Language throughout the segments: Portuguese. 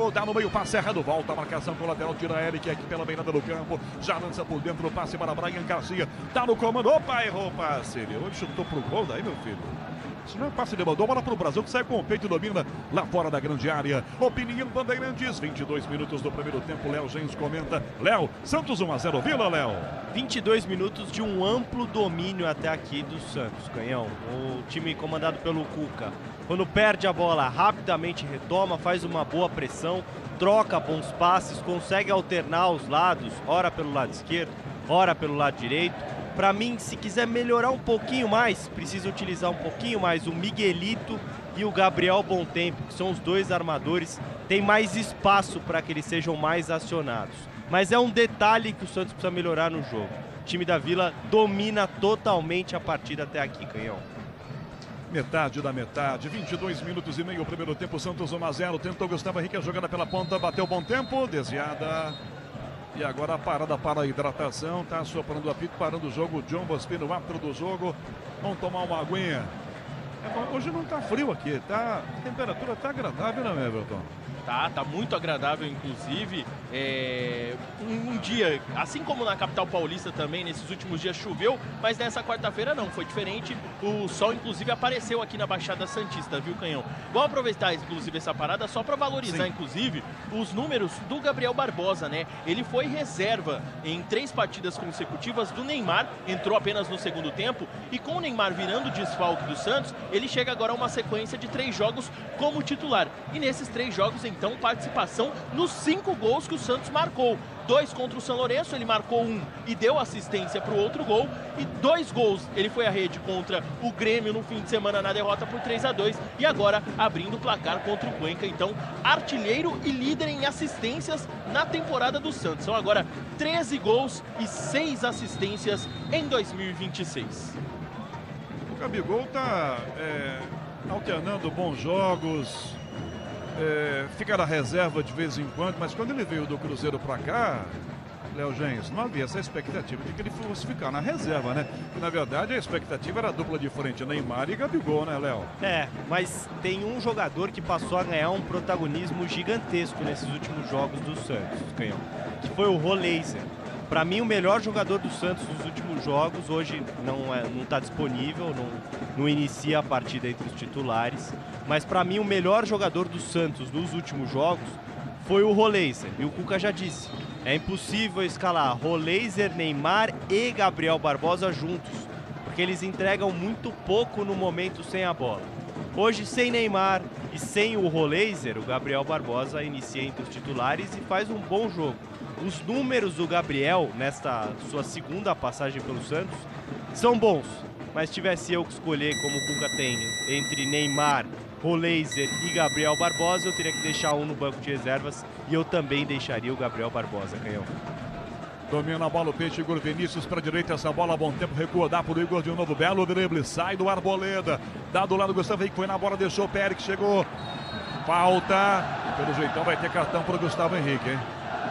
chegou, dá no meio, passe errado, volta a marcação com o lateral, tira Eric aqui pela beirada do campo, já lança por dentro, passe para Brian Garcia, tá no comando, opa, errou o passe, ele hoje chutou pro gol daí, meu filho. Isso não é passe, ele mandou bola pro Brasil, que sai com o peito e domina lá fora da grande área. Opinião Bandeirantes, 22 minutos do primeiro tempo, Léo Gens comenta. Léo, Santos 1-0, Vila, Léo. 22 minutos de um amplo domínio até aqui do Santos, Canhão. O time comandado pelo Cuca, quando perde a bola, rapidamente retoma, faz uma boa pressão, troca bons passes, consegue alternar os lados, ora pelo lado esquerdo, ora pelo lado direito. Para mim, se quiser melhorar um pouquinho mais, precisa utilizar um pouquinho mais o Miguelito e o Gabriel Bontempo, que são os dois armadores, tem mais espaço para que eles sejam mais acionados. Mas é um detalhe que o Santos precisa melhorar no jogo. O time da Vila domina totalmente a partida até aqui, Canhão. Metade da metade, 22 minutos e meio, primeiro tempo, Santos 1-0, tentou Gustavo Henrique a jogada pela ponta, bateu bom tempo, desviada. E agora a parada para a hidratação, tá soprando o apito, parando o jogo, John Bospino, árbitro do jogo. Vamos tomar uma aguinha. Hoje não tá frio aqui, tá? A temperatura tá agradável, né, Everton? Tá muito agradável, inclusive. Um dia, assim como na capital paulista também, nesses últimos dias choveu, mas nessa quarta-feira não, foi diferente. O sol, inclusive, apareceu aqui na Baixada Santista, viu, Canhão? Vou aproveitar, inclusive, essa parada só para valorizar, inclusive, os números do Gabriel Barbosa, né? Ele foi reserva em 3 partidas consecutivas do Neymar, entrou apenas no segundo tempo, e com o Neymar virando desfalque do Santos, ele chega agora a uma sequência de 3 jogos como titular. E nesses 3 jogos, então, participação nos 5 gols que o Santos marcou. 2 contra o São Lourenço, ele marcou 1 e deu assistência para o outro gol. E 2 gols, ele foi à rede contra o Grêmio no fim de semana na derrota por 3-2. E agora abrindo o placar contra o Cuenca. Então, artilheiro e líder em assistências na temporada do Santos. São agora 13 gols e 6 assistências em 2026. O Gabigol tá alternando bons jogos. Fica na reserva de vez em quando, mas quando ele veio do Cruzeiro para cá, Léo Gens, não havia essa expectativa de que ele fosse ficar na reserva, né? Porque, na verdade, a expectativa era a dupla de frente, Neymar e Gabigol, né, Léo? Mas tem um jogador que passou a ganhar um protagonismo gigantesco nesses últimos jogos do Santos, Canhão, que foi o Roleiser. Para mim, o melhor jogador do Santos nos últimos jogos, hoje não está disponível, não inicia a partida entre os titulares, mas para mim o melhor jogador do Santos nos últimos jogos foi o Roleiser. E o Cuca já disse, é impossível escalar Roleiser, Neymar e Gabriel Barbosa juntos, porque eles entregam muito pouco no momento sem a bola. Hoje, sem Neymar e sem o Roleiser, o Gabriel Barbosa inicia entre os titulares e faz um bom jogo. Os números do Gabriel, nesta sua segunda passagem pelo Santos, são bons. Mas se tivesse eu que escolher, como o Cuca tem, entre Neymar, Roleiser e Gabriel Barbosa, eu teria que deixar um no banco de reservas e eu também deixaria o Gabriel Barbosa, Canhão. Domina a bola o Peixe, Igor Vinícius para a direita, essa bola, bom tempo, recua, dá para o Igor de um novo, belo drible, sai do Arboleda, dá do lado, Gustavo Henrique foi na bola, deixou o Pérez, chegou, falta, pelo jeitão vai ter cartão para o Gustavo Henrique, hein?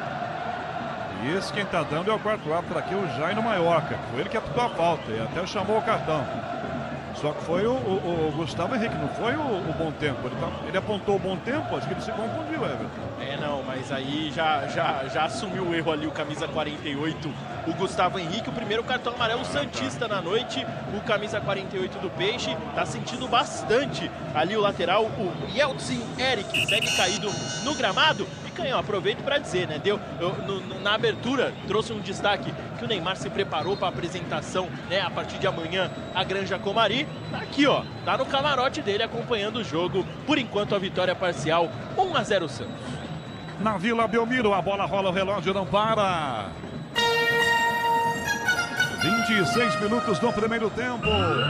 E esse quem tá dando é o quarto árbitro aqui, o Jairo Maioca, foi ele que apitou a falta e até chamou o cartão. Só que foi o Gustavo Henrique, não foi o bom tempo. Ele apontou o bom tempo, acho que ele se confundiu, Everton. Não, mas aí já assumiu o erro ali o camisa 48, o Gustavo Henrique, o primeiro cartão amarelo santista na noite, o camisa 48 do Peixe, tá sentindo bastante ali o lateral, o Yeltsin Eric, segue caído no gramado. Canhão, aproveito para dizer, né? Na abertura, trouxe um destaque que o Neymar se preparou para a apresentação, né? A partir de amanhã, a Granja Comari. Tá aqui, ó, tá no camarote dele acompanhando o jogo. Por enquanto, a vitória parcial, 1-0 Santos. Na Vila Belmiro, a bola rola, o relógio não para. 26 minutos no primeiro tempo.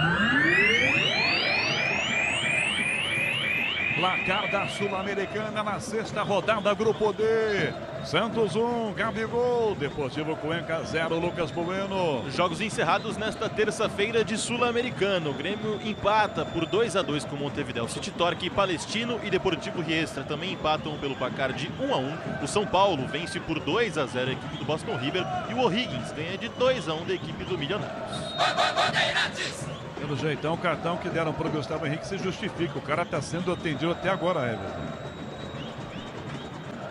Placar da Sul-Americana na 6ª rodada, Grupo D. Santos 1, Gabigol. Deportivo Cuenca 0, Lucas Bueno. Jogos encerrados nesta terça-feira de Sul-Americano. O Grêmio empata por 2-2 com Montevideo City Torque, Palestino e Deportivo Riestra também empatam pelo placar de 1-1. O São Paulo vence por 2-0 a equipe do Boston River e o O'Higgins ganha de 2-1 da equipe do Milionários. Pelo jeitão, o cartão que deram para o Gustavo Henrique se justifica. O cara está sendo atendido até agora, Everton.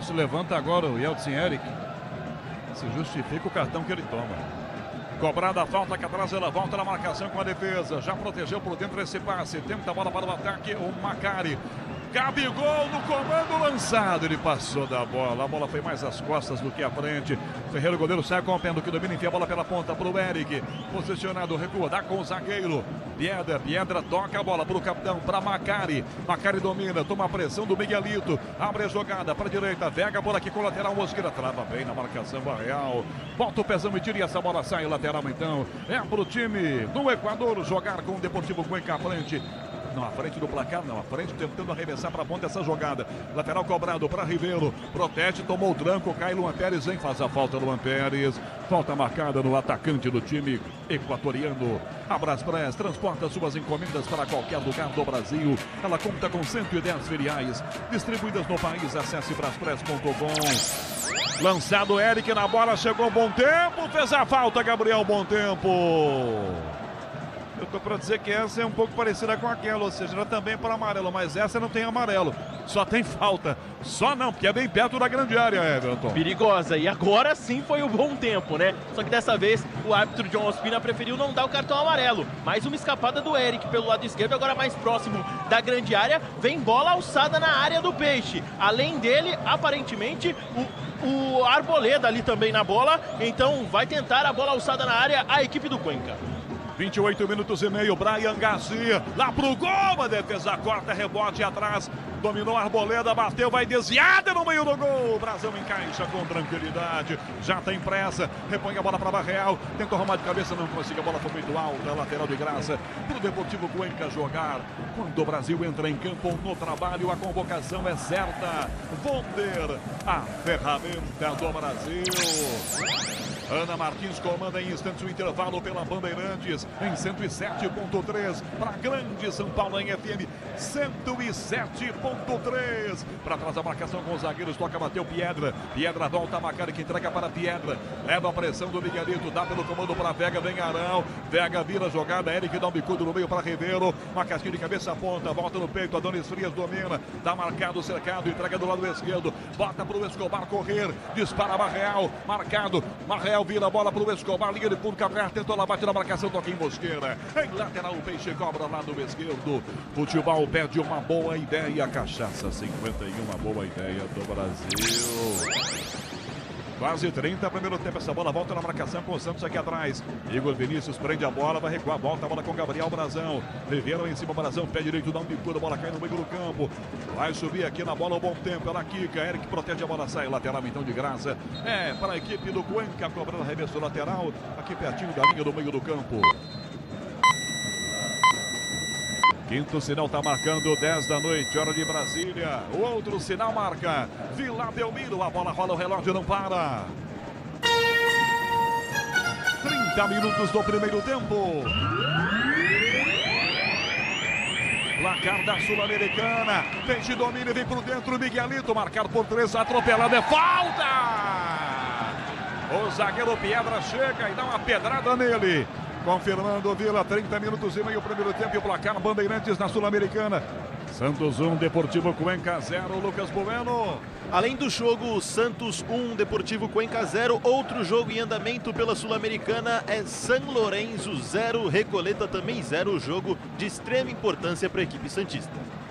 Se levanta agora o Yeltsin Eric. Se justifica o cartão que ele toma. Cobrada a falta que atrás ela volta na marcação com a defesa. Já protegeu por dentro esse passe. Tenta a bola para o ataque. O Macari. Gabigol no comando lançado. Ele passou da bola. A bola foi mais às costas do que à frente. Ferreira, o goleiro, sai com o pé do que domina. Enfia a bola pela ponta para o Eric. Posicionado, recua, dá com o zagueiro. Piedra toca a bola para o capitão, para Macari. Macari domina, toma a pressão do Miguelito. Abre a jogada para a direita. Vega por aqui com o lateral. Mosqueira trava bem na marcação. Barreal. Bota o pezão e tira e essa bola sai lateral então. É para o time do Equador jogar com o Deportivo Cuenca à frente. Não, à frente do placar, não. À frente tentando arremessar para a ponta essa jogada. Lateral cobrado para Ribeiro. Protege, tomou o tranco. Cai Luan Pérez, vem, faz a falta Luan Pérez. Falta marcada no atacante do time equatoriano. A Braspress transporta suas encomendas para qualquer lugar do Brasil. Ela conta com 110 filiais distribuídas no país. Acesse braspress.com. Lançado Eric na bola, chegou Bom Tempo. Fez a falta, Gabriel Bom Tempo. Eu tô para dizer que essa é um pouco parecida com aquela, ou seja, ela também para amarelo, mas essa não tem amarelo, só tem falta. Só não, porque é bem perto da grande área, Everton. Perigosa, e agora sim foi o Bom Tempo, né? Só que dessa vez o árbitro John Ospina preferiu não dar o cartão amarelo. Mais uma escapada do Eric pelo lado esquerdo, agora mais próximo da grande área. Vem bola alçada na área do Peixe. Além dele, aparentemente, o Arboleda ali também na bola. Então vai tentar a bola alçada na área a equipe do Cuenca. 28 minutos e meio, Brian Garcia, lá pro gol, a defesa corta, rebote atrás, dominou a Arboleda, bateu, vai desviada no meio do gol, o Brasão encaixa com tranquilidade, já tem pressa, repõe a bola para Barreal, tentou arrumar de cabeça, não conseguiu, a bola foi muito alta, lateral de graça, pro Deportivo Cuenca jogar, quando o Brasil entra em campo no trabalho, a convocação é certa, Wonder, a ferramenta do Brasil. Ana Martins comanda em instantes o intervalo pela Bandeirantes em 107.3 para Grande São Paulo em FM 107.3. Para trás a marcação com os zagueiros, toca, bateu Piedra volta a Macari que entrega para Piedra, leva a pressão do Miguelito, dá pelo comando para Vega, vem Arão, Vega vira a jogada, Eric dá um bicudo no meio para Ribeiro, uma casquinha de cabeça à ponta, volta no peito, Adonis Frias domina, dá marcado, cercado, entrega do lado esquerdo, bota para o Escobar correr, dispara Barreal, marcado, Barreal vira a bola para o Escobar, liga de fundo, Cabrera tentou, ela bate na marcação, toca em Mosqueira, em lateral o Peixe cobra lá do esquerdo, futebol perde uma boa ideia, cachaça 51, uma boa ideia do Brasil. Quase 30, primeiro tempo, essa bola volta na marcação com o Santos aqui atrás. Igor Vinícius prende a bola, vai recuar, volta a bola com Gabriel Brazão. Ribeiro em cima, Brazão, pé direito, dá um bicudo, a bola cai no meio do campo. Vai subir aqui na bola, o Bom Tempo, ela quica, Eric protege a bola, sai lateral então de graça. É para a equipe do Cuenca, cobrando arremesso lateral, aqui pertinho da linha do meio do campo. Quinto sinal está marcando 10 da noite, hora de Brasília. O outro sinal marca Vila Belmiro. A bola rola, o relógio não para. 30 minutos do primeiro tempo. Placar da Sul-Americana. Peixe domina e vem por dentro. Miguelito marcado por 3, atropelado, é falta! O zagueiro Piedra chega e dá uma pedrada nele. Confirmando o Vila, 30 minutos e meio, primeiro tempo e o placar Bandeirantes na Sul-Americana. Santos 1, Deportivo Cuenca 0, Lucas Bueno. Além do jogo Santos 1, Deportivo Cuenca 0, outro jogo em andamento pela Sul-Americana é San Lorenzo 0, Recoleta também 0, jogo de extrema importância para a equipe santista.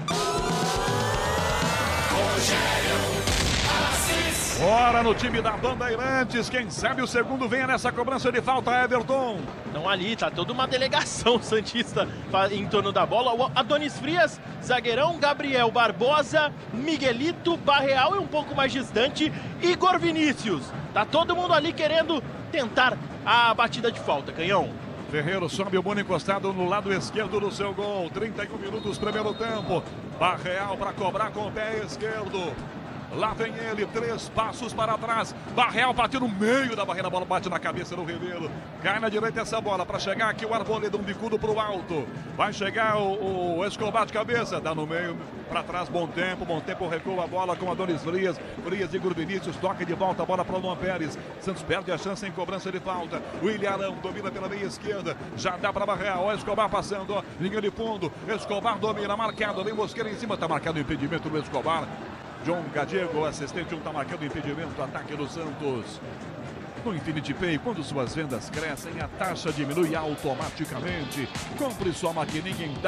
Bora no time da Bandeirantes, quem sabe o segundo venha nessa cobrança de falta, Everton. Não, ali tá toda uma delegação santista em torno da bola. O Adonis Frias, zagueirão, Gabriel Barbosa, Miguelito, Barreal e um pouco mais distante, Igor Vinícius. Tá todo mundo ali querendo tentar a batida de falta, Canhão. Ferreiro sobe o Bono encostado no lado esquerdo do seu gol. 31 minutos, primeiro tempo. Barreal para cobrar com o pé esquerdo. Lá vem ele, 3 passos para trás. Barreal bateu no meio da barreira, a bola bate na cabeça do Ribeiro. Cai na direita essa bola para chegar aqui o Arboleda, um bicudo para o alto. Vai chegar o Escobar de cabeça, dá no meio, para trás, Bom Tempo recua a bola com Adonis Frias. Frias, Igor Vinícius, toca de volta a bola para o Luan Pérez. Santos perde a chance em cobrança de falta. O Ilharão domina pela meia esquerda, já dá para Barreal. O Escobar passando, ó, linha de fundo. Escobar domina, marcado, vem Mosqueira em cima, tá marcado o impedimento do Escobar. John Gadiego, assistente, tá marcando impedimento, ataque do Santos. No Infinity Pay, quando suas vendas crescem, a taxa diminui automaticamente. Compre sua maquininha em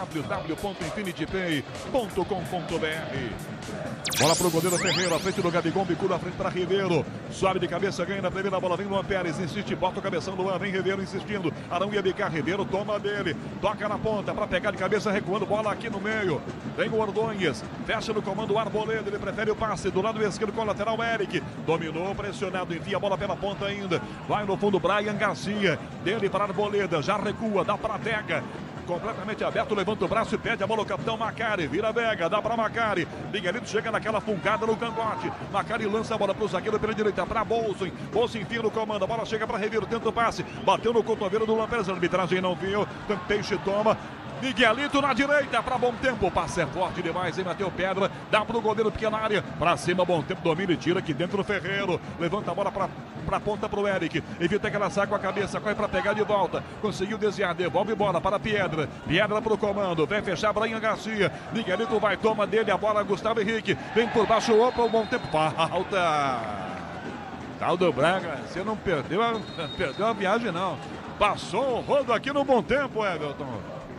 www.infinitypay.com.br. Bola pro goleiro Ferreira, à frente do Gabigol, bicudo à frente para Ribeiro. Sobe de cabeça, ganha na primeira bola, vem Luan Pérez, insiste, bota o cabeção do Luan, vem Ribeiro insistindo. Arão ia bicar, Ribeiro toma dele, toca na ponta para pegar de cabeça, recuando, bola aqui no meio. Vem o Ordonhas, fecha no comando o Arboleda, ele prefere o passe do lado esquerdo com o lateral Eric. Dominou, pressionado, envia a bola pela ponta ainda. Vai no fundo Brian Garcia, dele para Arboleda, já recua, dá para Vega. Completamente aberto, levanta o braço e pede a bola o capitão Macari, vira Vega, dá para Macari, Miguelito chega naquela fungada no cangote, Macari lança a bola para o zagueiro pela direita, para Bolson, Bolson enfia no comando, a bola chega para Ribeiro, tenta o passe, bateu no cotovelo do Luan Pérez, a arbitragem não viu, Peixe toma, Miguelito na direita para Bom Tempo, passe é forte demais, hein, Mateu Pedra, dá para o goleiro pequena área, para cima, Bom Tempo domina e tira aqui dentro do Ferreiro, levanta a bola para ponta para o Eric, evita que ela saia com a cabeça, corre para pegar de volta, conseguiu desviar, devolve bola para Piedra, Piedra para o comando, vem fechar Brian Garcia, Miguelito vai, toma dele a bola, Gustavo Henrique, vem por baixo, opa, o Bom Tempo, falta, tal do Braga, você não perdeu a viagem não, passou o rodo aqui no Bom Tempo, Everton.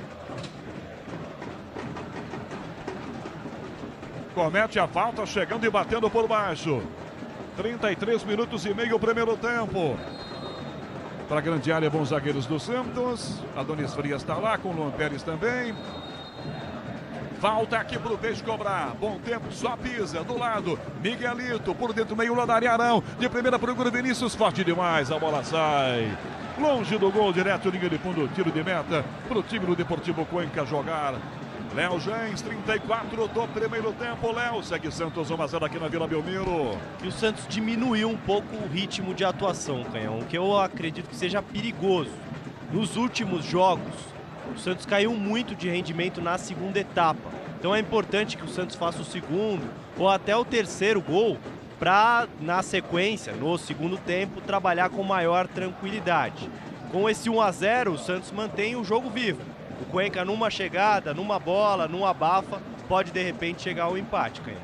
Comete a falta, chegando e batendo por baixo. 33 minutos e meio o primeiro tempo. Para a grande área, bons zagueiros do Santos. Adonis Frias está lá, com o Luan Pérez também. Falta aqui para o Peixe cobrar. Bom Tempo, só pisa. Do lado, Miguelito. Por dentro, meio lá da área, Arão. De primeira para o Guru Vinícius. Forte demais, a bola sai. Longe do gol, direto, linha de fundo, tiro de meta. Para o time do Deportivo Cuenca jogar. Léo Gens, 34 do primeiro tempo. Léo segue Santos 1-0 aqui na Vila Belmiro. E o Santos diminuiu um pouco o ritmo de atuação, Canhão, o que eu acredito que seja perigoso. Nos últimos jogos, o Santos caiu muito de rendimento na segunda etapa. Então é importante que o Santos faça o segundo ou até o terceiro gol para, na sequência, no segundo tempo, trabalhar com maior tranquilidade. Com esse 1-0, o Santos mantém o jogo vivo. O Cuenca numa chegada, numa bola, num abafa, pode de repente chegar ao empate, Canhão.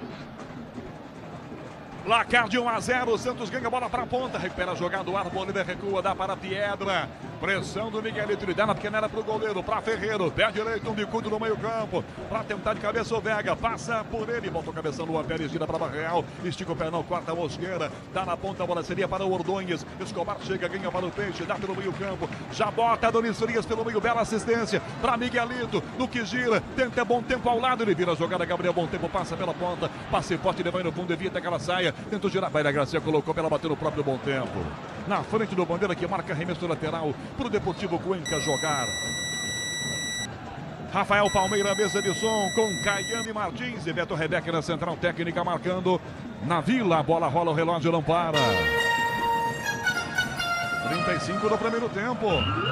Placar de 1-0, o Santos ganha a bola para a ponta, recupera a jogada, o Arboleda recua, dá para a Piedra. Pressão do Miguelito, ele dá na pequena para o goleiro, para Ferreiro, pé direito, um bicudo no meio campo, para tentar de cabeça o Vega, passa por ele, volta o cabeção do Luan Pérez, gira para Barreal, estica o pé não, corta a mosqueira, dá na ponta, a bola seria para o Ordonhas, Escobar chega, ganha para o Peixe, dá pelo meio campo, já bota Adonis Frias pelo meio, bela assistência para Miguelito, no que gira, tenta Bom Tempo ao lado, ele vira a jogada, Gabriel Bom Tempo passa pela ponta, passe forte, ele vai no fundo, evita que ela saia, tentou girar, Baira Gracia colocou para ela bater no próprio Bom Tempo. Na frente do Bandeira que marca arremesso lateral para o Deportivo Cuenca jogar. Rafael Palmeira, mesa de som com Caiane Martins e Beto Rebeca na central técnica marcando na Vila. A bola rola, o relógio não para. 35 do primeiro tempo.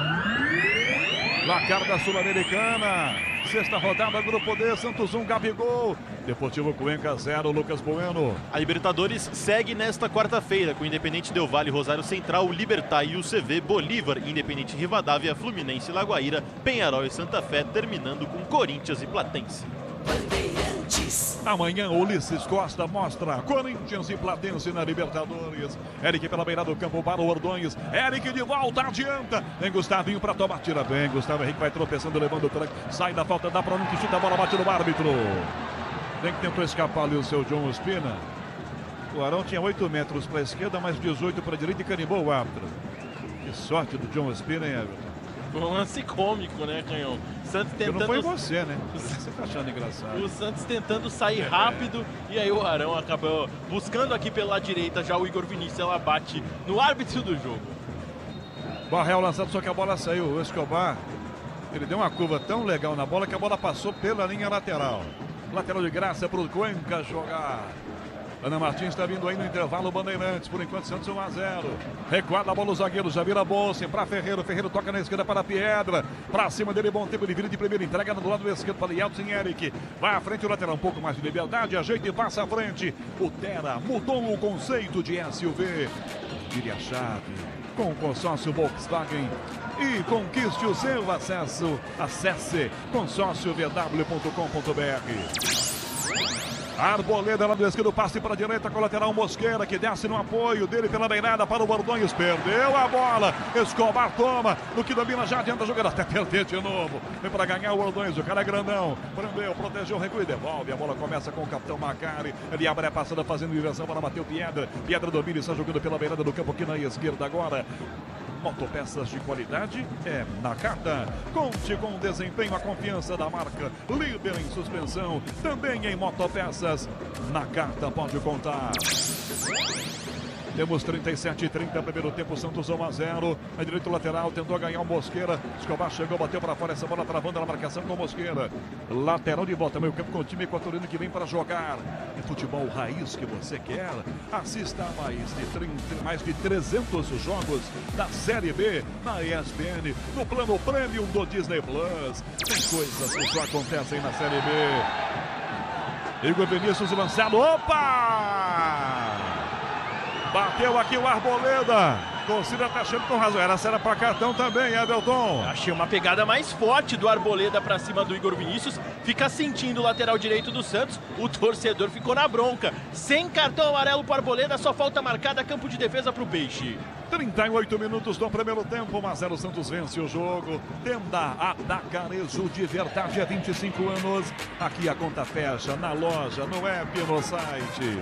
Placar da Sul-Americana. Sexta rodada, Grupo D, Santos 1, Gabigol. Deportivo Cuenca 0, Lucas Bueno. A Libertadores segue nesta quarta-feira, com o Independente Del Valle, Rosário Central, Libertad e UCV, Bolívar, Independente Rivadavia, Fluminense, Lagoaíra, Penharol e Santa Fé, terminando com Corinthians e Platense. Amanhã, Ulisses Costa mostra Corinthians e Platense na Libertadores. Eric pela beirada do campo para o Ordonhas. Eric de volta, adianta. Vem Gustavinho para tomar, tira bem. Gustavo Henrique vai tropeçando, levando o tranque. Sai da falta, dá para um que chuta a bola, bate no árbitro. Tem que tentou escapar ali o seu John Ospina. O Arão tinha 8 metros para a esquerda, mais 18 para a direita e carimbou o árbitro. Que sorte do John Ospina, hein, Everton? Foi um lance cômico, né, Canhão? Santos tentando... Não foi você, né? Você tá achando engraçado. O Santos tentando sair rápido e aí o Arão acabou buscando aqui pela direita, já o Igor Vinícius, ela bate no árbitro do jogo. Barreal lançado, só que a bola saiu. O Escobar, ele deu uma curva tão legal na bola que a bola passou pela linha lateral. Lateral de graça para o Cuenca jogar. Ana Martins está vindo aí no intervalo, Bandeirantes, por enquanto Santos 1-0. Recuada a bola, o zagueiro já vira Bolsa para Ferreiro, Ferreiro toca na esquerda para Piedra, para cima dele, Bom Tempo, ele vira de primeira, entrega do lado esquerdo para Yeltsin Eric, vai à frente o lateral, um pouco mais de liberdade, ajeita e passa à frente, o Terra mudou o conceito de SUV, vire a chave, com o consórcio Volkswagen e conquiste o seu acesso, acesse consórciovw.com.br. Arboleda lá do esquerdo, passe para a direita com o lateral Mosqueira, que desce no apoio dele pela beirada para o Bordões. Perdeu a bola. Escobar toma. No que domina já adianta a jogada. Até perder de novo. Vem para ganhar o Bordões. O cara é grandão. Prendeu, protegeu, recua e devolve. A bola começa com o capitão Macari. Ele abre a passada fazendo direção para Matheus Piedra. Piedra domina e está jogando pela beirada do campo aqui na esquerda agora. Motopeças de qualidade é na Carta. Conte com o desempenho, a confiança da marca. Líder em suspensão, também em motopeças. Na Carta pode contar. Temos 37:30, primeiro tempo, Santos 1-0. A direito lateral, tentou ganhar o Mosqueira. Escobar chegou, bateu para fora, essa bola travando na marcação com o Mosqueira. Lateral de volta, meio campo com o time equatoriano que vem para jogar. É futebol raiz que você quer? Assista a mais de 300 jogos da Série B na ESPN, no plano Premium do Disney Plus. Tem coisas que só acontecem na Série B. Igor Vinícius lançado, opa! Bateu aqui o Arboleda. Torcida tá achando com razão. Era para cartão também, Everton. Achei uma pegada mais forte do Arboleda para cima do Igor Vinícius. Fica sentindo o lateral direito do Santos. O torcedor ficou na bronca. Sem cartão amarelo para Arboleda, só falta marcada campo de defesa para o Peixe. 38 minutos do primeiro tempo, 1-0, Santos vence o jogo. Tenda Atacarejo de verdade há 25 anos. Aqui a conta fecha na loja, no app, no site.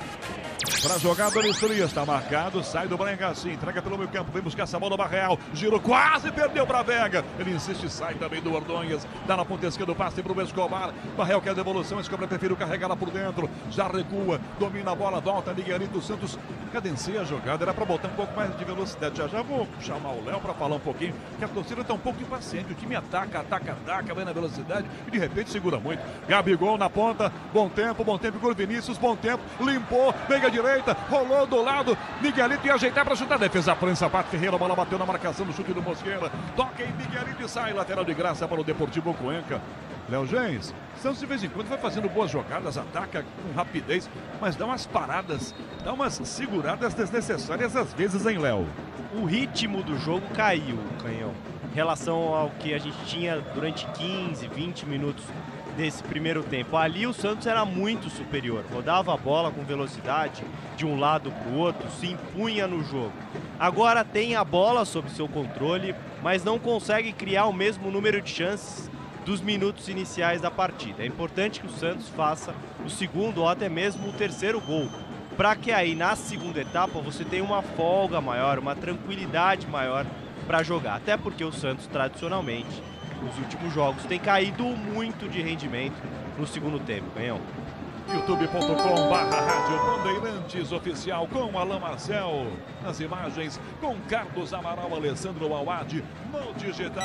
Para jogar, Donis Frias, está marcado, sai do Brancaçim, entrega pelo meio campo, vem buscar essa bola do Barreal, girou, quase perdeu para Vega, ele insiste, sai também do Ordonhas, dá na ponta esquerda, passe para o Escobar, Barreal quer devolução, Escobar prefere carregar lá por dentro, já recua, domina a bola, volta, Miguelito Santos, cadencia a jogada, era para botar um pouco mais de velocidade, já vou chamar o Léo para falar um pouquinho, que a torcida está um pouco impaciente, o time ataca, vai na velocidade e de repente segura muito, Gabigol na ponta, bom tempo, Igor Vinícius, bom tempo, limpou, pega direita, rolou do lado, Miguelito ia ajeitar para chutar, defesa prensa, Pato Ferreira, a bola bateu na marcação do chute do Mosqueira, toca em Miguelito e sai, lateral de graça para o Deportivo Cuenca. Léo Gens, Santos de vez em quando vai fazendo boas jogadas, ataca com rapidez, mas dá umas paradas, dá umas seguradas desnecessárias às vezes, hein, Léo? O ritmo do jogo caiu, Canhão, em relação ao que a gente tinha durante 15, 20 minutos nesse primeiro tempo. Ali o Santos era muito superior, rodava a bola com velocidade de um lado para o outro, se impunha no jogo. Agora tem a bola sob seu controle, mas não consegue criar o mesmo número de chances dos minutos iniciais da partida. É importante que o Santos faça o segundo ou até mesmo o terceiro gol, para que aí na segunda etapa você tenha uma folga maior, uma tranquilidade maior para jogar. Até porque o Santos tradicionalmente nos últimos jogos tem caído muito de rendimento no segundo tempo, Canhão. youtube.com/Rádio Bandeirantes Oficial com Alain Marcel. Nas imagens com Carlos Amaral, Alessandro Awad no digital.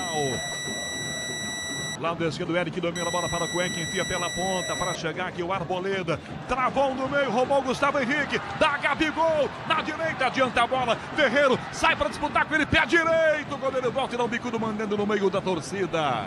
Lado esquerdo, Eric domina a bola para o Cuenca, enfia pela ponta para chegar aqui o Arboleda. Travou no meio, roubou o Gustavo Henrique. Dá Gabigol na direita, adianta a bola. Ferreiro sai para disputar com ele, pé direito. O goleiro volta e dá um bicudo mandando no meio da torcida.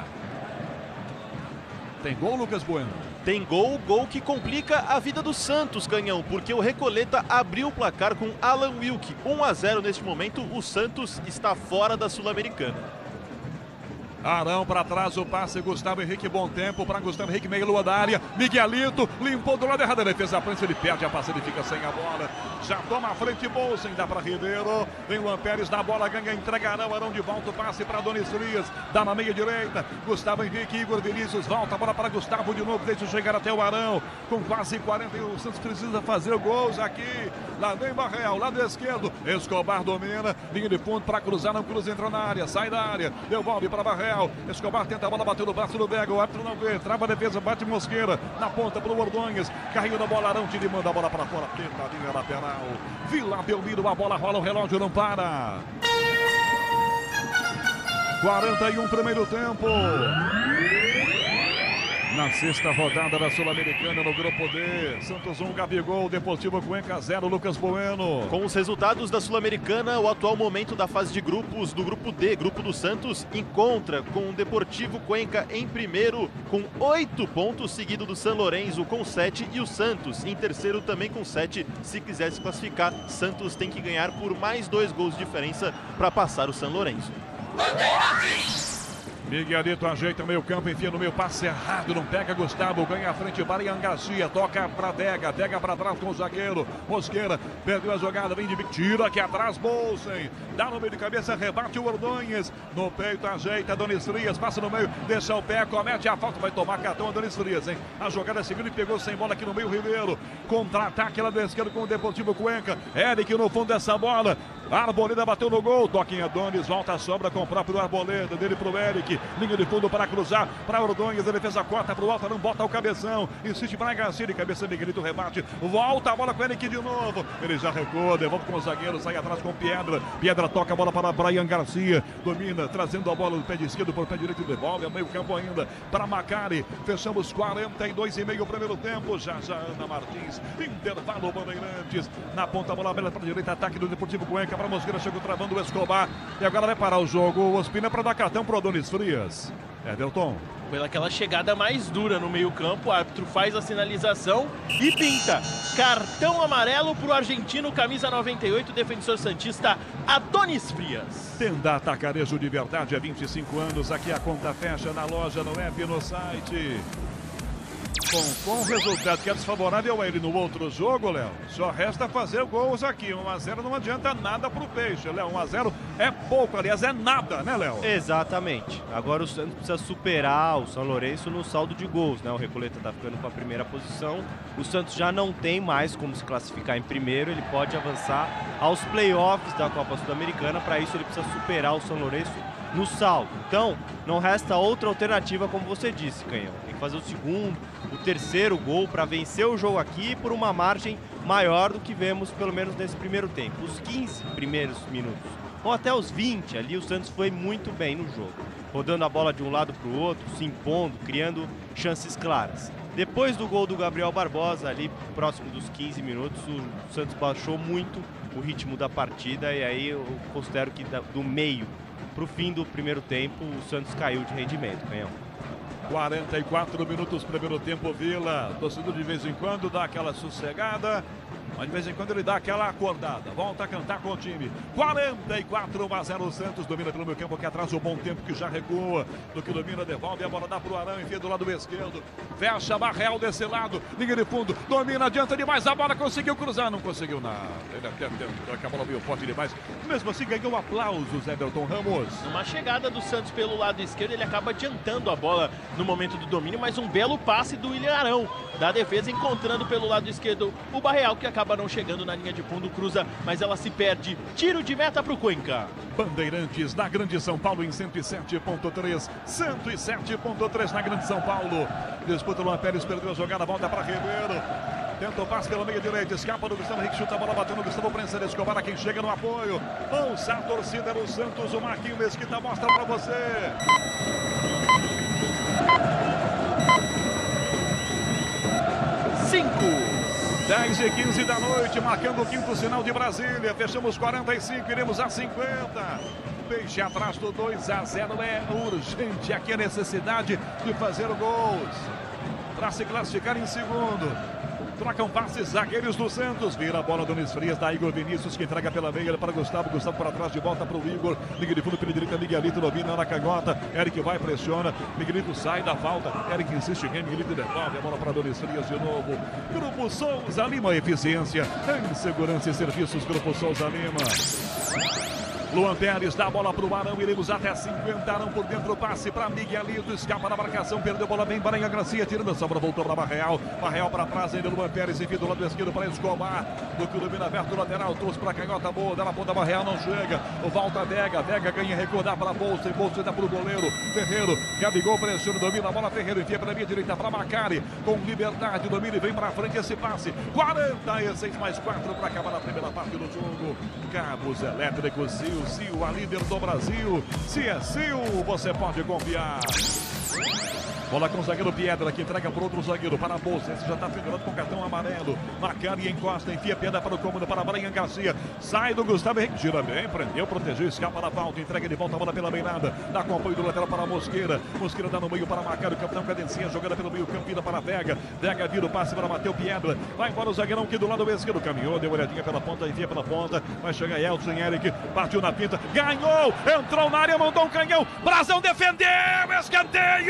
Tem gol, Lucas Bueno? Tem gol que complica a vida do Santos, Canhão, porque o Recoleta abriu o placar com Alan Wilk. 1-0 neste momento, o Santos está fora da Sul-Americana. Arão para trás, o passe, Gustavo Henrique, bom tempo para Gustavo Henrique, meio lua da área, Miguelito, limpou do lado errado, a defesa prensa, ele perde a passada e fica sem a bola, já toma a frente, Bolsen, dá para Ribeiro, vem Luan Pérez, na bola, ganha, entrega Arão de volta, o passe para Donis Frias, dá na meia direita, Gustavo Henrique, Igor Vinícius, volta a bola para Gustavo de novo, deixa chegar até o Arão, com quase 40, e o Santos precisa fazer gols aqui, lá vem Barreal, lado esquerdo, Escobar domina, linha de fundo para cruzar, não cruza, entrou na área, sai da área, devolve para Barreal, Escobar tenta a bola, bateu no braço do Vega, o árbitro não vê, trava a defesa, bate Mosqueira, na ponta pro Ordonhas, carrinho da bola, Arão, tira e manda a bola para fora, tentadinha lateral, Vila Belmiro, a bola rola, o relógio não para. 41 primeiro tempo. Na sexta rodada da Sul-Americana no Grupo D, Santos 1, Gabigol, Deportivo Cuenca 0, Lucas Bueno. Com os resultados da Sul-Americana, o atual momento da fase de grupos do Grupo D, Grupo do Santos, encontra com o Deportivo Cuenca em primeiro com 8 pontos, seguido do San Lorenzo com 7 e o Santos em terceiro também com 7. Se quiser se classificar, Santos tem que ganhar por mais 2 gols de diferença para passar o San Lorenzo. Miguelito ajeita o meio campo, enfia no meio, passe errado, não pega Gustavo, ganha a frente, Brian Garcia, toca pra Dega, Dega pra trás com o zagueiro, Mosqueira, perdeu a jogada, vem de bico, tira aqui atrás, Bolsen, dá no meio de cabeça, rebate o Ordonhes, no peito ajeita, Adonis Frias, passa no meio, deixa o pé, comete a falta, vai tomar cartão Adonis Frias, hein? A jogada seguindo e pegou sem bola aqui no meio, Ribeiro, contra-ataque lá do esquerdo com o Deportivo Cuenca, Eric no fundo dessa bola, Arboleda bateu no gol, toque em Adonis, volta a sobra com o próprio Arboleda, dele pro Eric, linha de fundo para cruzar, para Ordonhes, a defesa corta para o alto, não bota o cabeção, insiste para Garcia, de cabeça Miguelito, rebate, volta a bola com o Eric de novo, ele já recua, devolve com o zagueiro, sai atrás com Piedra, Piedra toca a bola para Brian Garcia, domina, trazendo a bola do pé esquerdo para o pé direito, devolve, a meio campo ainda, para Macari, fechamos 42,5 o primeiro tempo, já Ana Martins, intervalo Bandeirantes, na ponta a bola aberta para a direita, ataque do Deportivo Cuenca, para Mosqueira, chegou travando o Escobar, e agora vai parar o jogo, o Ospina para dar cartão para o Adonis Frias. Everton. Pelaquela chegada mais dura no meio-campo, o árbitro faz a sinalização e pinta. Cartão amarelo para o argentino, camisa 98, defensor santista Adonis Frias. Tenda Atacarejo de verdade há 25 anos. Aqui a conta fecha na loja, no app, no site. Com o resultado que é desfavorável a ele no outro jogo, Léo, só resta fazer gols aqui. 1-0 não adianta nada pro Peixe, Léo. 1-0 é pouco, aliás, é nada, né, Léo? Exatamente. Agora o Santos precisa superar o São Lourenço no saldo de gols, né? O Recoleta tá ficando com a primeira posição. O Santos já não tem mais como se classificar em primeiro. Ele pode avançar aos playoffs da Copa Sul-Americana. Para isso, ele precisa superar o São Lourenço no saldo. Então, não resta outra alternativa, como você disse, Canhão. Tem que fazer o segundo, o terceiro gol para vencer o jogo aqui por uma margem maior do que vemos, pelo menos nesse primeiro tempo. Os 15 primeiros minutos, ou até os 20, ali o Santos foi muito bem no jogo. Rodando a bola de um lado para o outro, se impondo, criando chances claras. Depois do gol do Gabriel Barbosa, ali próximo dos 15 minutos, o Santos baixou muito o ritmo da partida e aí eu considero que do meio para o fim do primeiro tempo, o Santos caiu de rendimento, Canhão. 44 minutos, primeiro tempo, Vila. Torcedor de vez em quando dá aquela sossegada, mas de vez em quando ele dá aquela acordada. Volta a cantar com o time. 44-0 o Santos, domina pelo meio campo aqui atrás, o Bom Tempo que já recua. Do que domina, devolve a bola, dá pro Arão, enfia do lado esquerdo. Fecha a Barreal desse lado, linha de fundo, domina, adianta demais, a bola conseguiu cruzar, não conseguiu nada. Ele até tentou, que a bola veio forte demais. Mesmo assim ganhou aplausos, Everton Ramos. Uma chegada do Santos pelo lado esquerdo, ele acaba adiantando a bola no momento do domínio, mas um belo passe do William Arão, da defesa, encontrando pelo lado esquerdo o Barreal, que acaba não chegando na linha de fundo, cruza, mas ela se perde. Tiro de meta para o Cuenca. Bandeirantes na Grande São Paulo em 107.3, 107.3 na Grande São Paulo. Disputa Luan Pérez, perdeu a jogada, volta para Ribeiro. Tenta o passe pela meia direita, escapa do Gustavo Henrique, chuta a bola, bateu no Gustavo Prensa, Escobar, quem chega no apoio. Ouça a torcida do Santos, o Marquinhos Mesquita mostra para você. Cinco. 10h15 da noite, marcando o quinto sinal de Brasília. Fechamos 45, iremos a 50. Peixe atrás do 2-0, é urgente aqui a necessidade de fazer gols para se classificar em segundo. Trocam passes, zagueiros do Santos. Vira a bola do Adonis Frias, da Igor Vinícius, que entrega pela meia para Gustavo. Gustavo para trás, de volta para o Igor. Liga de fundo pela direita, Miguelito domina na canhota. Eric vai, pressiona. Miguelito sai da falta. Eric insiste bem, Miguelito devolve a bola para Adonis Frias de novo. Grupo Souza Lima, eficiência em segurança e serviços. Grupo Souza Lima. Luan Pérez dá a bola para o Arão, iremos até 50, Arão por dentro, passe para Miguelito, escapa da marcação, perdeu a bola bem, Brian Garcia tirando a sobra, voltou para Barreal, Barreal para trás ainda, Luan Pérez, enfim, do lado esquerdo para Escobar, do que domina aberto lateral, trouxe para a canhota boa, dá na ponta, Barreal não chega, volta Vega, Vega ganha, recordar para a Bolsa, e Bolsa dá para o goleiro, Ferreiro, Gabigol pressiona, domina a bola, Ferreiro enfia pela minha direita para Macari, com liberdade, domina e vem para frente esse passe, 46 mais 4 para acabar a primeira parte do jogo, cabos elétricos, Sil, a líder do Brasil. Se é Sil, você pode confiar. Bola com o zagueiro Piedra, que entrega para outro zagueiro, para a bolsa. Esse já está pendurado com cartão amarelo. Marcar e encosta, enfia Piedra para o cômodo, para Brian Garcia. Sai do Gustavo Henrique, gira bem, prendeu, protegeu, escapa da falta, entrega de volta a bola pela beirada. Dá com apoio do lateral para a Mosqueira. Mosqueira dá no meio para marcar o capitão Cadencinha, jogada pelo meio campo, vira para a Vega. Vega vira o passe para Mateu Piedra. Vai embora o zagueirão aqui do lado esquerdo. Caminhou, deu uma olhadinha pela ponta, enfia pela ponta. Vai chegar Elton Eric, partiu na pinta, ganhou, entrou na área, mandou um canhão. Brasão defendeu, escanteio!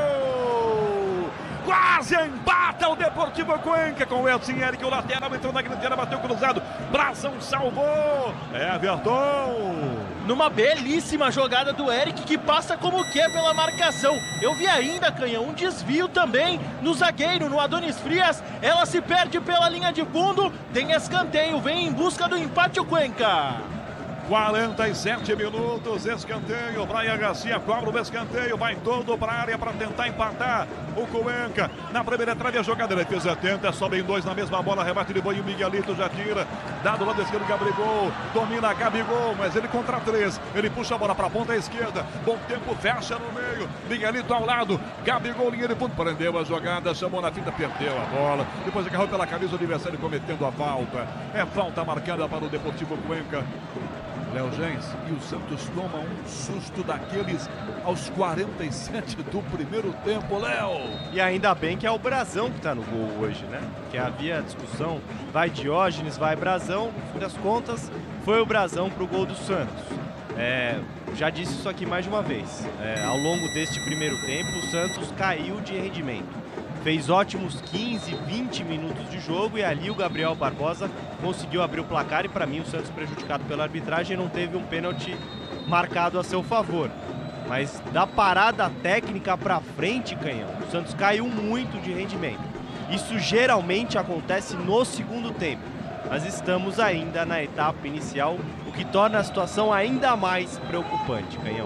Quase empata o Deportivo Cuenca com o Elton Eric, o lateral entrou na grande área, bateu cruzado. Brasão salvou. Everton. Numa belíssima jogada do Eric, que passa como quer pela marcação. Eu vi ainda, Canhão, um desvio também no zagueiro, no Adonis Frias. Ela se perde pela linha de fundo, tem escanteio, vem em busca do empate o Cuenca. 47 minutos, escanteio, Brian Garcia cobra o escanteio, vai todo para a área para tentar empatar o Cuenca. Na primeira trave a jogada, defesa tenta, sobe em dois na mesma bola, rebate de boi, o Miguelito já tira, dá do lado esquerdo Gabigol, domina Gabigol, mas ele contra três, ele puxa a bola para a ponta esquerda, bom tempo, fecha no meio, Miguelito ao lado, Gabigol, linha de fundo, prendeu a jogada, chamou na fita, perdeu a bola, depois agarrou pela camisa o adversário cometendo a falta, é falta marcada para o Deportivo Cuenca. Léo Gens, e o Santos toma um susto daqueles aos 47 do primeiro tempo, Léo. E ainda bem que é o Brasão que está no gol hoje, né? Que havia discussão, vai Diógenes, vai Brasão, no fim das contas, foi o Brasão para o gol do Santos. Já disse isso aqui mais de uma vez. Ao longo deste primeiro tempo, o Santos caiu de rendimento. Fez ótimos 15, 20 minutos de jogo e ali o Gabriel Barbosa conseguiu abrir o placar e para mim o Santos, prejudicado pela arbitragem, não teve um pênalti marcado a seu favor. Mas da parada técnica para frente, Canhão, o Santos caiu muito de rendimento. Isso geralmente acontece no segundo tempo, mas estamos ainda na etapa inicial, o que torna a situação ainda mais preocupante, Canhão.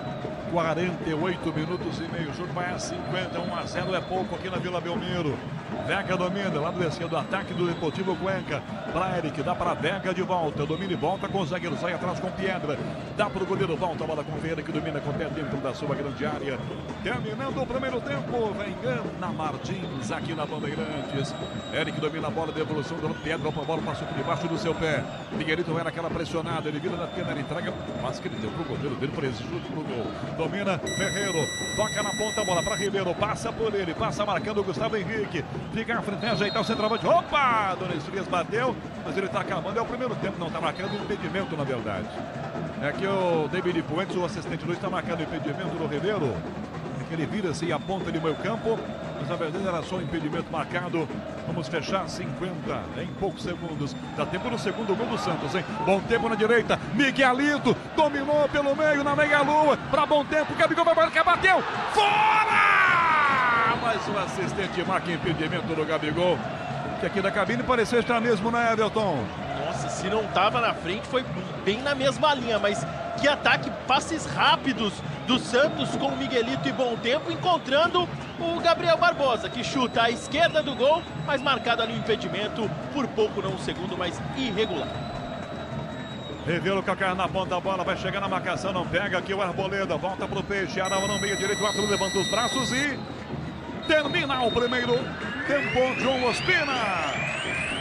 48 minutos e meio, o jogo vai a 50, 1-0 é pouco aqui na Vila Belmiro. Vega domina, lá do esquerdo, ataque do Deportivo Cuenca. Para Eric, dá para Vega de volta, domina e volta com o zagueiro, sai atrás com Piedra. Dá para o goleiro, volta a bola com o Vieira, que domina com o pé dentro da sua grande área. Terminando o primeiro tempo, vem Ana Martins aqui na Bandeirantes. Eric domina a bola, devolução do Piedra, a bola passou por debaixo do seu pé. Miguelito era aquela pressionada, ele vira na pena, ele entrega, mas que ele deu pro goleiro dele, por esse chute pro gol. Domina Ferreiro, toca na ponta, a bola para Ribeiro, passa por ele, passa marcando o Gustavo Henrique. Fica à frente, vem ajeitar o centroavante. Opa! Adonis Frias bateu, mas ele está acabando. É o primeiro tempo, não está marcando impedimento, na verdade. É que o David Puentes, o assistente Luiz, está marcando impedimento do Ribeiro. É que ele vira-se e aponta de meio campo, mas na verdade era só um impedimento marcado. Vamos fechar 50 em poucos segundos. Dá tempo no segundo gol do Santos, hein? Bom tempo na direita. Miguelito dominou pelo meio na meia-lua. Para bom tempo, Gabigol vai marcar, bateu. Fora! Mas o assistente marca impedimento do Gabigol. Que aqui da cabine pareceu estar mesmo, né, Everton? Nossa, se não estava na frente, foi bem na mesma linha, mas que ataque, passes rápidos do Santos com o Miguelito e bom tempo, encontrando o Gabriel Barbosa, que chuta à esquerda do gol, mas marcado ali o impedimento, por pouco, não um segundo, mas irregular. Revela o calcanhar na ponta da bola, vai chegar na marcação, não pega aqui o Arboleda, volta pro Peixe, Arava no meio direito, o Arthur levanta os braços e termina o primeiro tempo, João Ospina.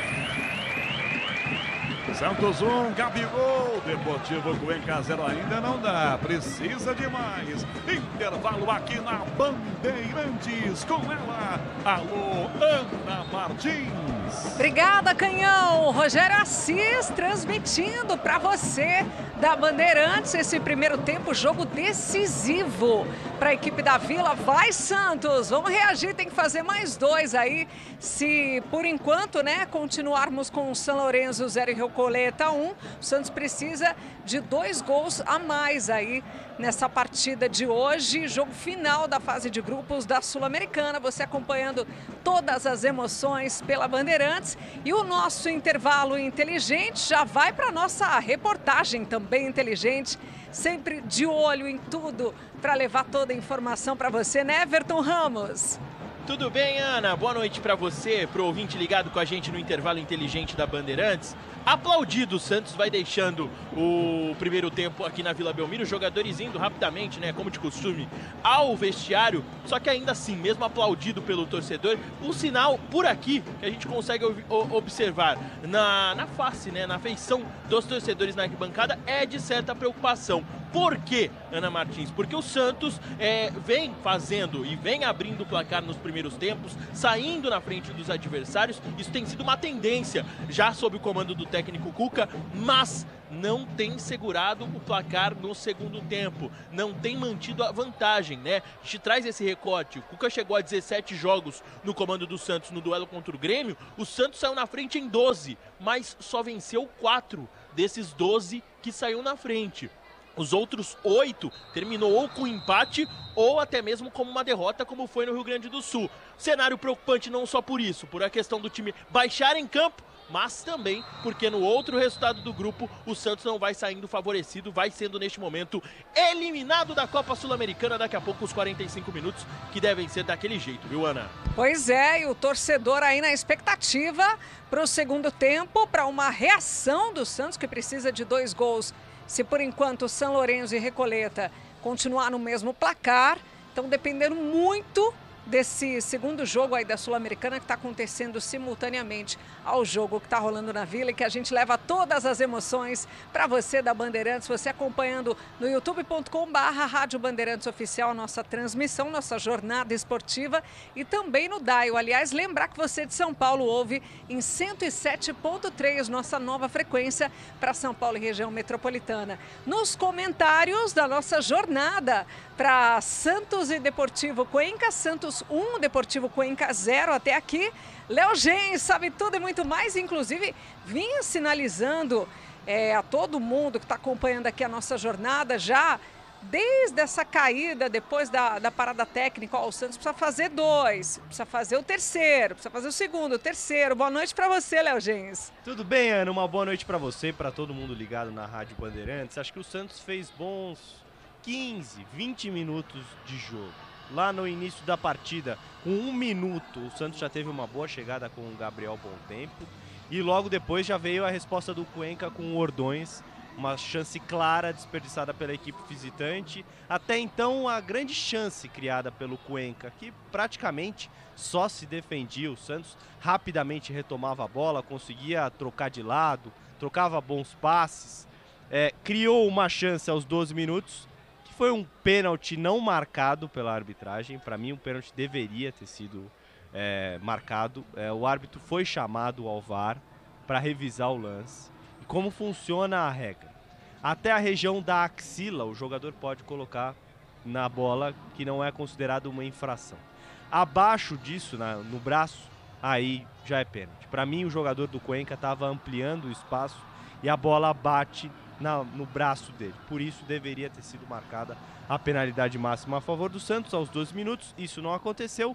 Santos 1, Gabigol, Deportivo Cuenca 0 ainda não dá, precisa de mais. Intervalo aqui na Bandeirantes, com ela, alô, Ana Martins. Obrigada, Canhão. Rogério Assis transmitindo para você da Bandeirantes esse primeiro tempo, jogo decisivo para a equipe da Vila. Vai, Santos, vamos reagir, tem que fazer mais 2 aí. Se por enquanto, né, continuarmos com o São Lourenço 0 e Recoleta 1, o Santos precisa de 2 gols a mais aí nessa partida de hoje, jogo final da fase de grupos da Sul-Americana. Você acompanhando todas as emoções pela Bandeirantes, e o nosso intervalo inteligente já vai para nossa reportagem também inteligente, sempre de olho em tudo para levar toda a informação para você, né, Everton Ramos? Tudo bem, Ana? Boa noite para você, pro ouvinte ligado com a gente no intervalo inteligente da Bandeirantes. Aplaudido, o Santos vai deixando o primeiro tempo aqui na Vila Belmiro, os jogadores indo rapidamente, né, como de costume, ao vestiário, só que ainda assim, mesmo aplaudido pelo torcedor, um sinal por aqui que a gente consegue observar na face, né, na feição dos torcedores na arquibancada é de certa preocupação. Por quê, Ana Martins? Porque o Santos vem fazendo e vem abrindo o placar nos primeiros tempos, saindo na frente dos adversários. Isso tem sido uma tendência já sob o comando do técnico Cuca, mas não tem segurado o placar no segundo tempo, não tem mantido a vantagem, né? A gente traz esse recorte, o Cuca chegou a 17 jogos no comando do Santos no duelo contra o Grêmio, o Santos saiu na frente em 12, mas só venceu 4 desses 12 que saiu na frente. Os outros 8 terminou ou com empate ou até mesmo como uma derrota, como foi no Rio Grande do Sul. Cenário preocupante não só por isso, por a questão do time baixar em campo, mas também porque no outro resultado do grupo o Santos não vai saindo favorecido, vai sendo neste momento eliminado da Copa Sul-Americana daqui a pouco os 45 minutos, que devem ser daquele jeito, viu, Ana? Pois é, e o torcedor aí na expectativa para o segundo tempo, para uma reação do Santos, que precisa de 2 gols. Se por enquanto São Lourenço e Recoleta continuar no mesmo placar, estão dependendo muito desse segundo jogo aí da Sul-Americana que está acontecendo simultaneamente ao jogo que está rolando na Vila e que a gente leva todas as emoções para você da Bandeirantes, você acompanhando no youtube.com/Rádio Bandeirantes Oficial, nossa transmissão, nossa jornada esportiva e também no Dial. Aliás, lembrar que você de São Paulo ouve em 107.3, nossa nova frequência para São Paulo e região metropolitana. Nos comentários da nossa jornada para Santos e Deportivo Cuenca, Santos 1, Deportivo Cuenca 0 até aqui. Léo Gens sabe tudo e muito mais, inclusive vinha sinalizando a todo mundo que está acompanhando aqui a nossa jornada já desde essa caída, depois da parada técnica. O Santos precisa fazer 2, precisa fazer o terceiro, precisa fazer o segundo, o terceiro. Boa noite para você, Léo Gens. Tudo bem, Ana? Uma boa noite para você, para todo mundo ligado na Rádio Bandeirantes. Acho que o Santos fez bons 15, 20 minutos de jogo. Lá no início da partida, com 1 minuto, o Santos já teve uma boa chegada com o Gabriel Bom Tempo. E logo depois já veio a resposta do Cuenca com o Ordões. Uma chance clara desperdiçada pela equipe visitante. Até então, a grande chance criada pelo Cuenca, que praticamente só se defendia. O Santos rapidamente retomava a bola, conseguia trocar de lado, trocava bons passes. Criou uma chance aos 12 minutos. Foi um pênalti não marcado pela arbitragem. Para mim, um pênalti deveria ter sido marcado. O árbitro foi chamado ao VAR para revisar o lance. E como funciona a regra? Até a região da axila, o jogador pode colocar na bola, que não é considerado uma infração. Abaixo disso, no braço, aí já é pênalti. Para mim, o jogador do Cuenca estava ampliando o espaço e a bola bate no braço dele. Por isso deveria ter sido marcada a penalidade máxima a favor do Santos aos 12 minutos. Isso não aconteceu.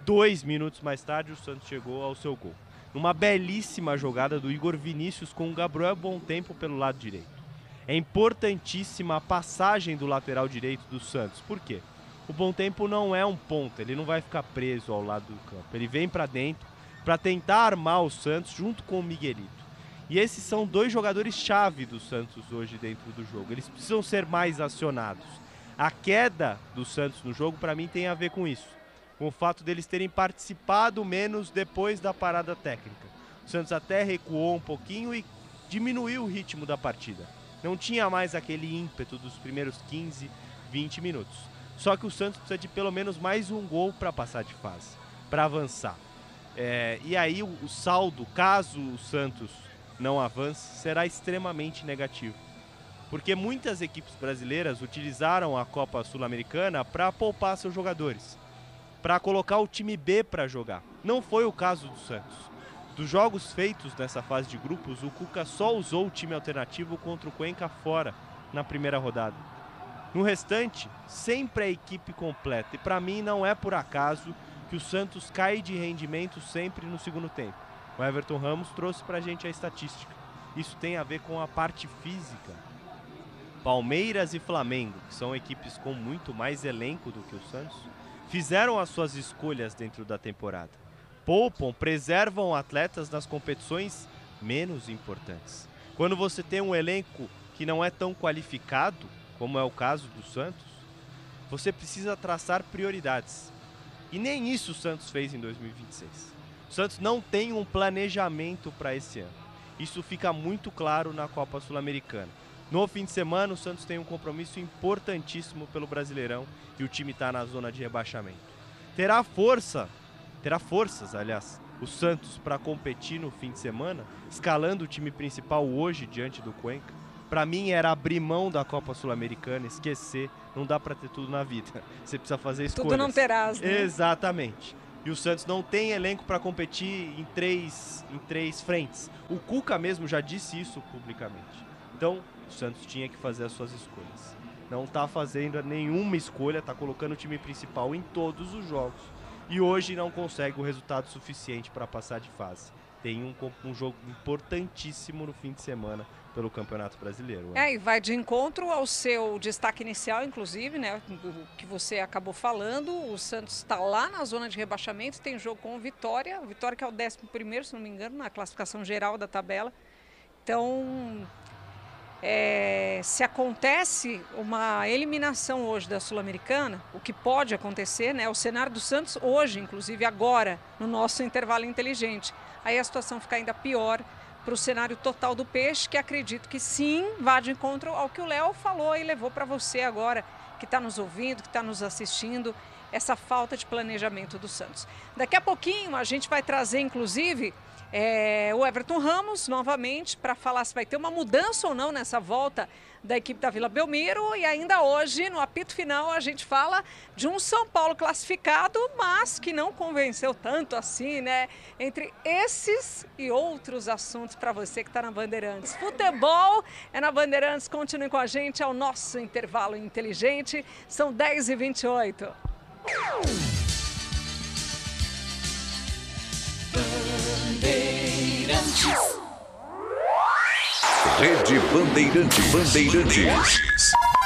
2 minutos mais tarde o Santos chegou ao seu gol. Numa belíssima jogada do Igor Vinícius com o Gabriel Bom Tempo pelo lado direito. É importantíssima a passagem do lateral direito do Santos. Por quê? O Bom Tempo não é um ponta, ele não vai ficar preso ao lado do campo. Ele vem para dentro para tentar armar o Santos junto com o Miguelito. E esses são 2 jogadores-chave do Santos hoje dentro do jogo. Eles precisam ser mais acionados. A queda do Santos no jogo, para mim, tem a ver com isso. Com o fato deles terem participado menos depois da parada técnica. O Santos até recuou um pouquinho e diminuiu o ritmo da partida. Não tinha mais aquele ímpeto dos primeiros 15, 20 minutos. Só que o Santos precisa de pelo menos mais um gol para passar de fase, para avançar. E aí o saldo, caso o Santos não avance, será extremamente negativo. Porque muitas equipes brasileiras utilizaram a Copa Sul-Americana para poupar seus jogadores, para colocar o time B para jogar. Não foi o caso do Santos. Dos jogos feitos nessa fase de grupos, o Cuca só usou o time alternativo contra o Cuenca fora, na primeira rodada. No restante, sempre a equipe completa. E para mim não é por acaso que o Santos cai de rendimento sempre no segundo tempo. O Everton Ramos trouxe pra gente a estatística. Isso tem a ver com a parte física. Palmeiras e Flamengo, que são equipes com muito mais elenco do que o Santos, fizeram as suas escolhas dentro da temporada. Poupam, preservam atletas nas competições menos importantes. Quando você tem um elenco que não é tão qualificado, como é o caso do Santos, você precisa traçar prioridades. E nem isso o Santos fez em 2026. O Santos não tem um planejamento para esse ano. Isso fica muito claro na Copa Sul-Americana. No fim de semana, o Santos tem um compromisso importantíssimo pelo Brasileirão e o time está na zona de rebaixamento. Terá forças, o Santos para competir no fim de semana, escalando o time principal hoje diante do Cuenca. Para mim era abrir mão da Copa Sul-Americana, esquecer, não dá para ter tudo na vida. Você precisa fazer escolhas. Tudo não terás, né? Exatamente. E o Santos não tem elenco para competir em três frentes. O Cuca mesmo já disse isso publicamente. Então, o Santos tinha que fazer as suas escolhas. Não está fazendo nenhuma escolha, está colocando o time principal em todos os jogos. E hoje não consegue o resultado suficiente para passar de fase. Tem um jogo importantíssimo no fim de semana pelo Campeonato Brasileiro. E vai de encontro ao seu destaque inicial, inclusive, né, que você acabou falando. O Santos está lá na zona de rebaixamento, tem jogo com o Vitória. O Vitória que é o 11º, se não me engano, na classificação geral da tabela. Então, se acontece uma eliminação hoje da Sul-Americana, o que pode acontecer, né, o cenário do Santos hoje, inclusive agora, no nosso intervalo inteligente, aí a situação fica ainda pior para o cenário total do Peixe, que acredito que sim, vá de encontro ao que o Léo falou e levou para você agora, que está nos ouvindo, que está nos assistindo, essa falta de planejamento do Santos. Daqui a pouquinho a gente vai trazer, inclusive, o Everton Ramos novamente para falar se vai ter uma mudança ou não nessa volta da equipe da Vila Belmiro. E ainda hoje, no apito final, a gente fala de um São Paulo classificado, mas que não convenceu tanto assim, né? Entre esses e outros assuntos para você que está na Bandeirantes. Futebol é na Bandeirantes, continue com a gente, é o nosso intervalo inteligente, são 10h28. Rede Bandeirantes.